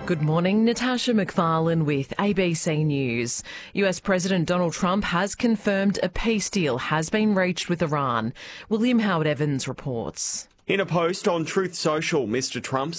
Good morning, Natasha McFarlane with ABC News. US President Donald Trump has confirmed a peace deal has been reached with Iran. William Howard Evans reports. In a post on Truth Social, Mr Trump